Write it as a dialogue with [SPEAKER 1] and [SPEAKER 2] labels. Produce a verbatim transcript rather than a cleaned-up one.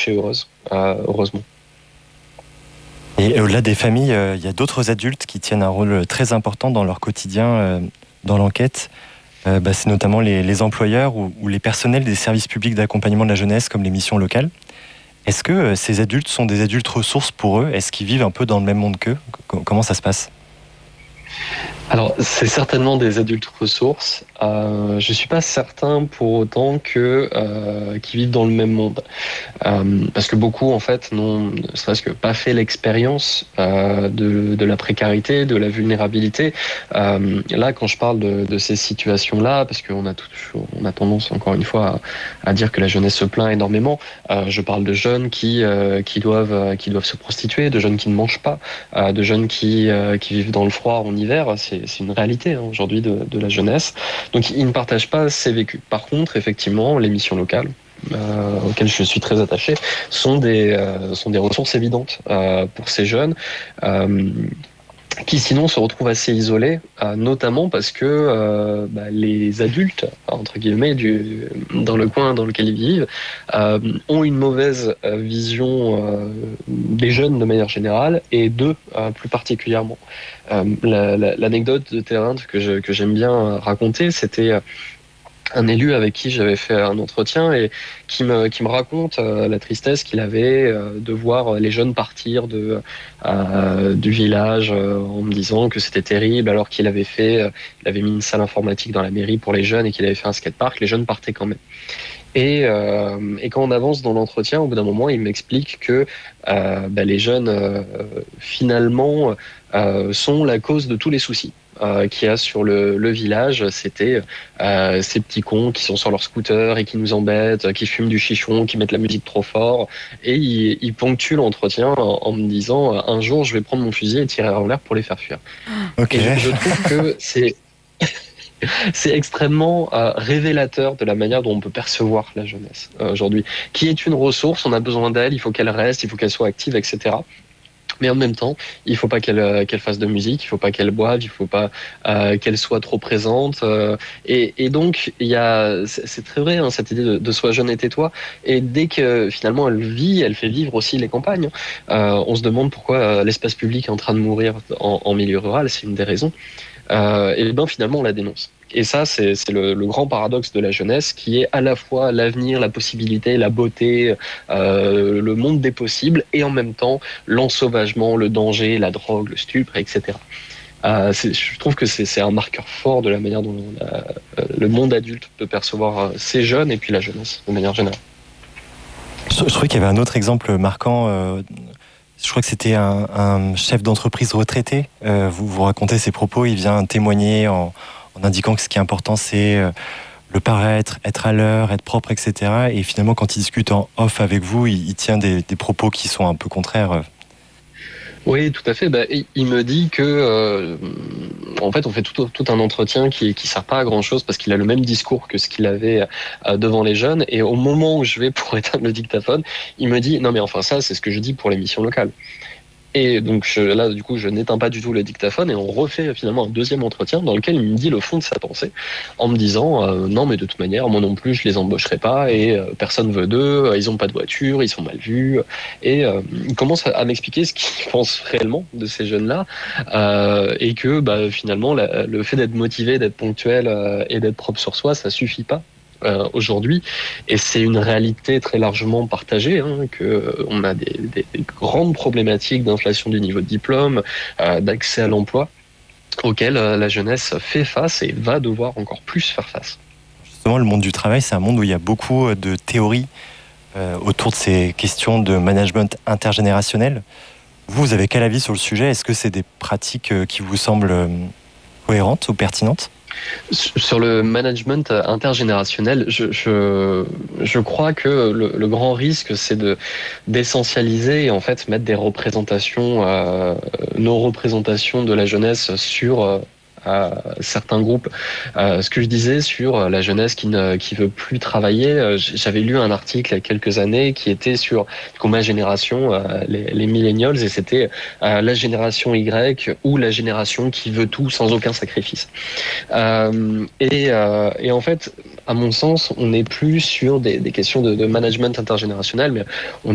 [SPEAKER 1] riche et heureuse, euh, heureusement.
[SPEAKER 2] Et au-delà des familles, euh, il y a d'autres adultes qui tiennent un rôle très important dans leur quotidien, euh, dans l'enquête. Euh, bah, c'est notamment les, les employeurs ou, ou les personnels des services publics d'accompagnement de la jeunesse, comme les missions locales. Est-ce que euh, ces adultes sont des adultes ressources pour eux? Est-ce qu'ils vivent un peu dans le même monde qu'eux? C- Comment ça se passe?
[SPEAKER 1] Alors, c'est certainement des adultes ressources. Euh, je suis pas certain pour autant que euh, qu'ils vivent dans le même monde, euh, parce que beaucoup en fait n'ont, ne serait-ce que pas fait l'expérience euh, de, de la précarité, de la vulnérabilité. Euh, là, quand je parle de, de ces situations-là, parce qu'on a toujours, on a tendance encore une fois à, à dire que la jeunesse se plaint énormément. Euh, je parle de jeunes qui euh, qui doivent qui doivent se prostituer, de jeunes qui ne mangent pas, euh, de jeunes qui euh, qui vivent dans le froid en hiver. C'est c'est une réalité hein, aujourd'hui de, de la jeunesse. Donc ils ne partagent pas ces vécus. Par contre, effectivement, les missions locales, euh, auxquelles je suis très attaché, sont des, euh, sont des ressources évidentes euh, pour ces jeunes. Euh, qui sinon se retrouvent assez isolés, euh, notamment parce que euh, bah, les adultes, entre guillemets, du, dans le coin dans lequel ils vivent, euh, ont une mauvaise euh, vision euh, des jeunes de manière générale, et d'eux euh, plus particulièrement. Euh, la, la, l'anecdote de terrain que, je, que j'aime bien raconter, c'était un élu avec qui j'avais fait un entretien et qui me qui me raconte euh, la tristesse qu'il avait euh, de voir les jeunes partir de euh, du village euh, en me disant que c'était terrible alors qu'il avait fait euh, il avait mis une salle informatique dans la mairie pour les jeunes et qu'il avait fait un skatepark. Les jeunes partaient quand même. Et, euh, et quand on avance dans l'entretien, au bout d'un moment, il m'explique que euh, bah, les jeunes, euh, finalement, euh, sont la cause de tous les soucis euh, qu'il y a sur le, le village. C'était euh, ces petits cons qui sont sur leur scooter et qui nous embêtent, qui fument du chichon, qui mettent la musique trop fort. Et ils il ponctuent l'entretien en, en me disant « Un jour, je vais prendre mon fusil et tirer en l'air pour les faire fuir.
[SPEAKER 2] Okay. »
[SPEAKER 1] Et je, je trouve que c'est... c'est extrêmement euh, révélateur de la manière dont on peut percevoir la jeunesse euh, aujourd'hui, qui est une ressource, on a besoin d'elle, il faut qu'elle reste, il faut qu'elle soit active, et cetera. Mais en même temps, il faut pas qu'elle euh, qu'elle fasse de musique, il faut pas qu'elle boive, il faut pas euh, qu'elle soit trop présente. Euh, et, et donc, il y a, c'est, c'est très vrai hein, cette idée de, de sois jeune et tais-toi. Et dès que finalement elle vit, elle fait vivre aussi les campagnes. Euh, on se demande pourquoi euh, l'espace public est en train de mourir en, en milieu rural. C'est une des raisons. Euh, et ben finalement on la dénonce. Et ça, c'est, c'est le, le grand paradoxe de la jeunesse, qui est à la fois l'avenir, la possibilité, la beauté, euh, le monde des possibles, et en même temps l'ensauvagement, le danger, la drogue, le stupre, et cetera. Euh, c'est, je trouve que c'est, c'est un marqueur fort de la manière dont la, euh, le monde adulte peut percevoir ces jeunes et puis la jeunesse de manière générale.
[SPEAKER 2] Je, je trouvais qu'il y avait un autre exemple marquant. Euh... Je crois que c'était un, un chef d'entreprise retraité. Euh, vous, vous racontez ses propos, il vient témoigner en, en indiquant que ce qui est important, c'est euh, le paraître, être à l'heure, être propre, et cetera. Et finalement, quand il discute en off avec vous, il, il tient des, des propos qui sont un peu contraires.
[SPEAKER 1] Oui, tout à fait. Bah, il me dit que, euh, en fait, on fait tout, tout un entretien qui qui sert pas à grand chose parce qu'il a le même discours que ce qu'il avait euh, devant les jeunes. Et au moment où je vais pour éteindre le dictaphone, il me dit non mais enfin ça c'est ce que je dis pour l'émission locale. Et donc je, là, du coup, je n'éteins pas du tout le dictaphone et on refait finalement un deuxième entretien dans lequel il me dit le fond de sa pensée en me disant euh, non, mais de toute manière, moi non plus, je les embaucherai pas et euh, personne veut d'eux, euh, ils ont pas de voiture, ils sont mal vus. Et euh, il commence à, à m'expliquer ce qu'il pense réellement de ces jeunes-là euh, et que bah, finalement, la, le fait d'être motivé, d'être ponctuel euh, et d'être propre sur soi, ça suffit pas. Euh, aujourd'hui, et c'est une réalité très largement partagée, hein, que euh, on a des, des, des grandes problématiques d'inflation du niveau de diplôme, euh, d'accès à l'emploi, auxquelles euh, la jeunesse fait face et va devoir encore plus faire face.
[SPEAKER 2] Justement, le monde du travail, c'est un monde où il y a beaucoup de théories euh, autour de ces questions de management intergénérationnel. Vous, vous avez quel avis sur le sujet? Est-ce que c'est des pratiques qui vous semblent cohérentes ou pertinentes?
[SPEAKER 1] Sur le management intergénérationnel, je, je, je crois que le, le grand risque, c'est de d'essentialiser et en fait mettre des représentations, euh, nos représentations de la jeunesse sur euh, à certains groupes. Euh, ce que je disais sur la jeunesse qui ne qui veut plus travailler, j'avais lu un article il y a quelques années qui était sur ma génération, euh, les, les millennials, et c'était euh, la génération Y ou la génération qui veut tout sans aucun sacrifice. Euh, et, euh, et en fait, à mon sens, on n'est plus sur des, des questions de, de management intergénérationnel, mais on